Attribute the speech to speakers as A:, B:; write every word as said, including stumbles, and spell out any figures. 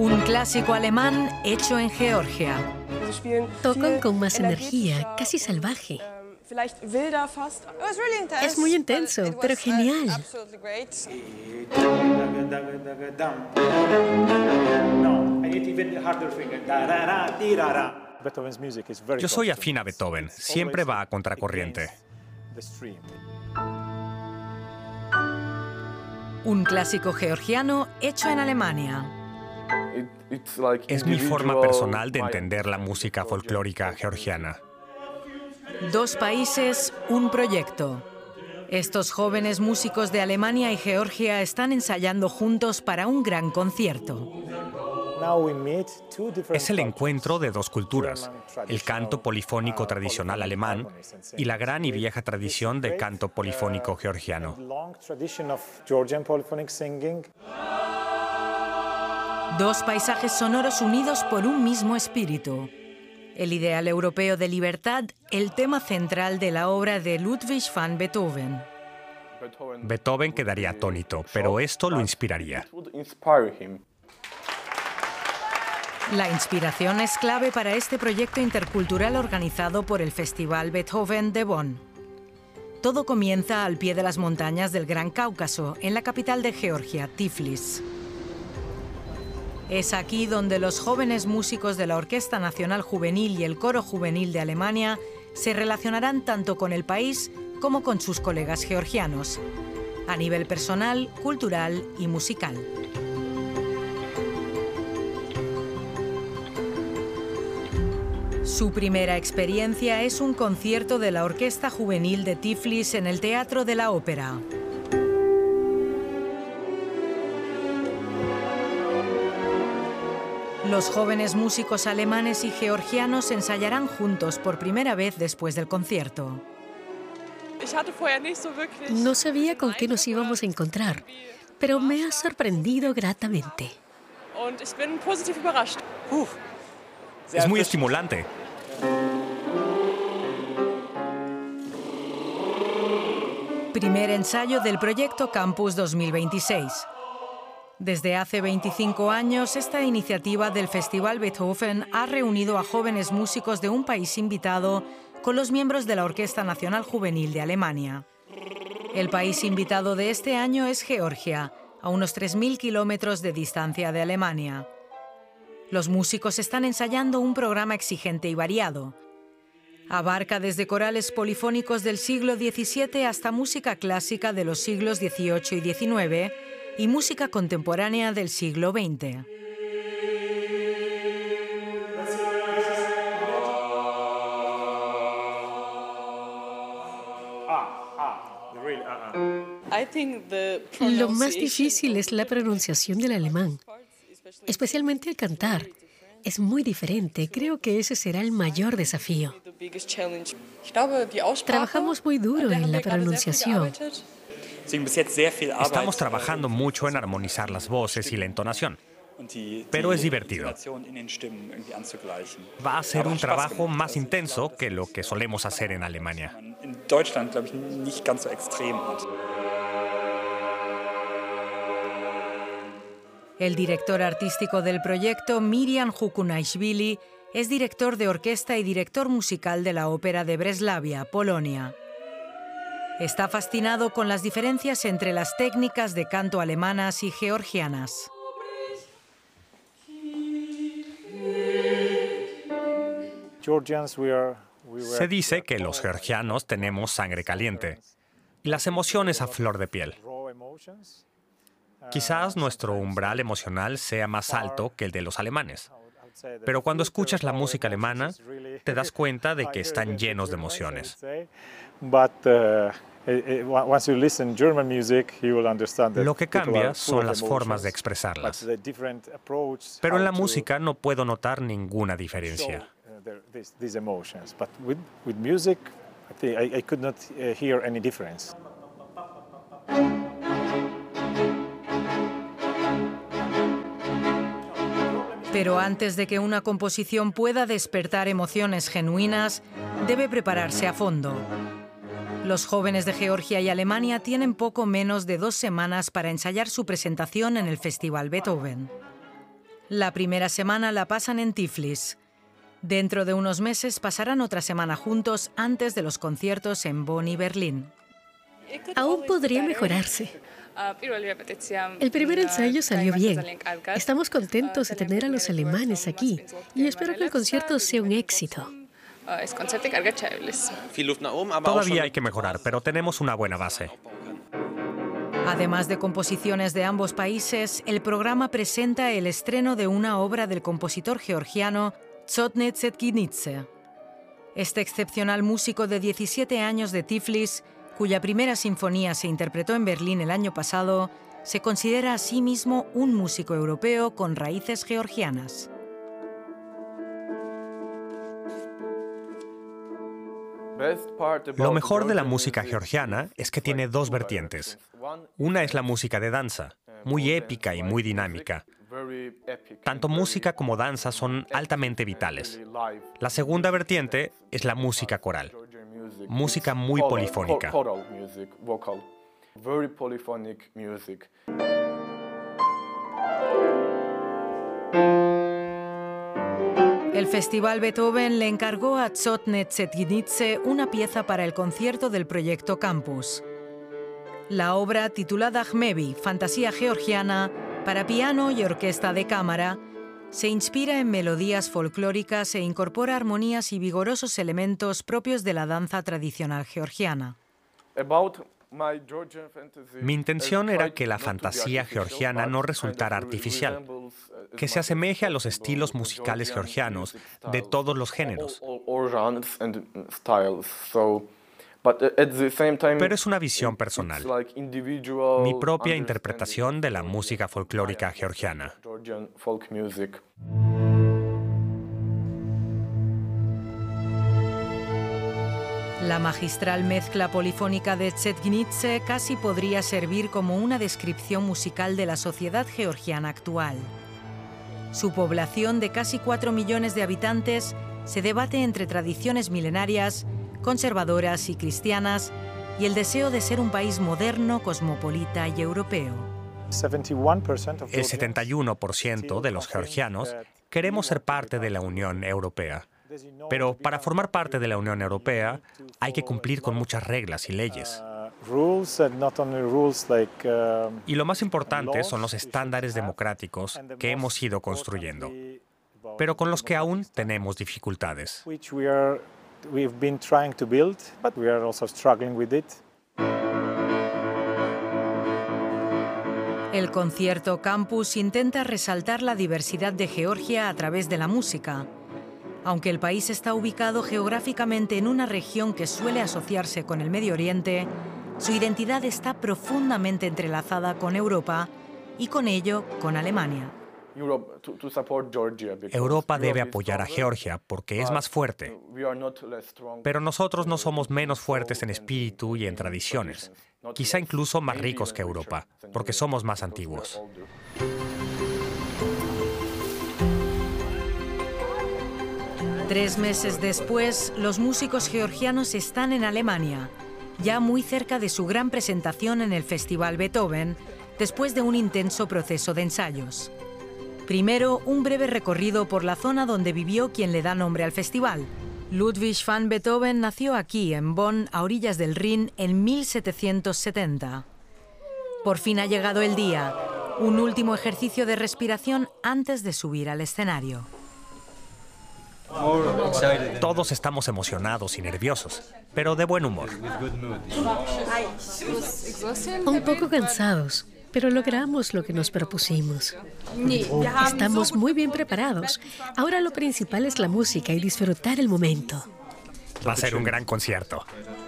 A: Un clásico alemán hecho en Georgia.
B: Tocan con más energía, casi salvaje. Es muy intenso, pero genial.
C: Yo soy afín a Beethoven, siempre va a contracorriente.
A: Un clásico georgiano hecho en Alemania.
C: Es mi forma personal de entender la música folclórica georgiana.
A: Dos países, un proyecto. Estos jóvenes músicos de Alemania y Georgia están ensayando juntos para un gran concierto.
C: Es el encuentro de dos culturas, el canto polifónico tradicional alemán y la gran y vieja tradición de canto polifónico georgiano.
A: Dos paisajes sonoros unidos por un mismo espíritu. El ideal europeo de libertad, el tema central de la obra de Ludwig van Beethoven.
C: Beethoven quedaría atónito, pero esto lo inspiraría.
A: La inspiración es clave para este proyecto intercultural organizado por el Festival Beethoven de Bonn. Todo comienza al pie de las montañas del Gran Cáucaso, en la capital de Georgia, Tiflis. Es aquí donde los jóvenes músicos de la Orquesta Nacional Juvenil y el Coro Juvenil de Alemania se relacionarán tanto con el país como con sus colegas georgianos, a nivel personal, cultural y musical. Su primera experiencia es un concierto de la Orquesta Juvenil de Tiflis en el Teatro de la Ópera. Los jóvenes músicos alemanes y georgianos ensayarán juntos por primera vez después del concierto.
B: No sabía con qué nos íbamos a encontrar, pero me ha sorprendido gratamente.
C: Es muy estimulante.
A: Primer ensayo del proyecto Campus dos mil veintiséis. Desde hace veinticinco años, esta iniciativa del Festival Beethoven ha reunido a jóvenes músicos de un país invitado con los miembros de la Orquesta Nacional Juvenil de Alemania. El país invitado de este año es Georgia, a unos tres mil kilómetros de distancia de Alemania. Los músicos están ensayando un programa exigente y variado. Abarca desde corales polifónicos del siglo diecisiete hasta música clásica de los siglos dieciocho y diecinueve y música contemporánea del siglo veinte.
B: Lo más difícil es la pronunciación del alemán, especialmente al cantar. Es muy diferente. Creo que ese será el mayor desafío. Trabajamos muy duro en la pronunciación.
C: Estamos trabajando mucho en armonizar las voces y la entonación, pero es divertido. Va a ser un trabajo más intenso que lo que solemos hacer en Alemania.
A: El director artístico del proyecto, Miriam Hukunaishvili, es director de orquesta y director musical de la Ópera de Breslavia, Polonia. Está fascinado con las diferencias entre las técnicas de canto alemanas y georgianas.
C: Se dice que los georgianos tenemos sangre caliente y las emociones a flor de piel. Quizás nuestro umbral emocional sea más alto que el de los alemanes, pero cuando escuchas la música alemana, te das cuenta de que están llenos de emociones. Lo que cambia son las formas de expresarlas. Pero en la música no puedo notar ninguna diferencia.
A: Pero antes de que una composición pueda despertar emociones genuinas, debe prepararse a fondo. Los jóvenes de Georgia y Alemania tienen poco menos de dos semanas para ensayar su presentación en el Festival Beethoven. La primera semana la pasan en Tiflis. Dentro de unos meses pasarán otra semana juntos antes de los conciertos en Bonn y Berlín.
B: Aún podría mejorarse. El primer ensayo salió bien. Estamos contentos de tener a los alemanes aquí y espero que el concierto sea un éxito.
C: Todavía hay que mejorar, pero tenemos una buena base.
A: Además de composiciones de ambos países, el programa presenta el estreno de una obra del compositor georgiano Zsotne Csetginidze. Este excepcional músico de diecisiete años de Tiflis, cuya primera sinfonía se interpretó en Berlín el año pasado, se considera a sí mismo un músico europeo con raíces georgianas.
C: Lo mejor de la música georgiana es que tiene dos vertientes. Una es la música de danza, muy épica y muy dinámica. Tanto música como danza son altamente vitales. La segunda vertiente es la música coral, música muy polifónica.
A: El Festival Beethoven le encargó a Zsotne Csetginidze una pieza para el concierto del proyecto Campus. La obra, titulada Ajmevi, Fantasía Georgiana, para piano y orquesta de cámara, se inspira en melodías folclóricas e incorpora armonías y vigorosos elementos propios de la danza tradicional georgiana.
C: Mi intención era que la fantasía georgiana no resultara artificial, que se asemeje a los estilos musicales georgianos de todos los géneros. Pero es una visión personal, mi propia interpretación de la música folclórica georgiana.
A: La magistral mezcla polifónica de Csetginidze casi podría servir como una descripción musical de la sociedad georgiana actual. Su población de casi cuatro millones de habitantes se debate entre tradiciones milenarias, conservadoras y cristianas, y el deseo de ser un país moderno, cosmopolita y europeo.
C: El setenta y uno por ciento de los georgianos queremos ser parte de la Unión Europea. Pero para formar parte de la Unión Europea hay que cumplir con muchas reglas y leyes. Y lo más importante son los estándares democráticos que hemos ido construyendo, pero con los que aún tenemos dificultades.
A: El concierto Campus intenta resaltar la diversidad de Georgia a través de la música. Aunque el país está ubicado geográficamente en una región que suele asociarse con el Medio Oriente, su identidad está profundamente entrelazada con Europa y con ello con Alemania.
C: Europa debe apoyar a Georgia porque es más fuerte, pero nosotros no somos menos fuertes en espíritu y en tradiciones, quizá incluso más ricos que Europa, porque somos más antiguos.
A: Tres meses después, los músicos georgianos están en Alemania, ya muy cerca de su gran presentación en el Festival Beethoven, después de un intenso proceso de ensayos. Primero, un breve recorrido por la zona donde vivió quien le da nombre al festival. Ludwig van Beethoven nació aquí, en Bonn, a orillas del Rin, en mil setecientos setenta. Por fin ha llegado el día, un último ejercicio de respiración antes de subir al escenario.
C: Todos estamos emocionados y nerviosos, pero de buen humor.
B: Un poco cansados, pero logramos lo que nos propusimos. Estamos muy bien preparados. Ahora lo principal es la música y disfrutar el momento.
C: Va a ser un gran concierto.